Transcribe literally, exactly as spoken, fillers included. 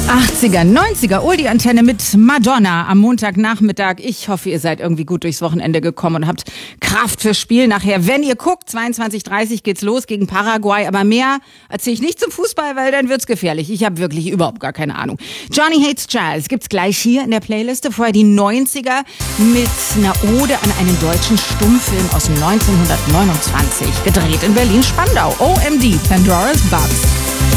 achtziger, neunziger, Oldie-Antenne mit Madonna am Montagnachmittag. Ich hoffe, ihr seid irgendwie gut durchs Wochenende gekommen und habt Kraft fürs Spiel nachher. Wenn ihr guckt, zweiundzwanzig Uhr dreißig geht's los gegen Paraguay. Aber mehr erzähle ich nicht zum Fußball, weil dann wird's gefährlich. Ich habe wirklich überhaupt gar keine Ahnung. Johnny Hates Jazz gibt's gleich hier in der Playliste. Vorher die neunziger mit einer Ode an einen deutschen Stummfilm aus dem neunzehnhundertneunundzwanzig. Gedreht in Berlin-Spandau. O M D, Pandora's Box.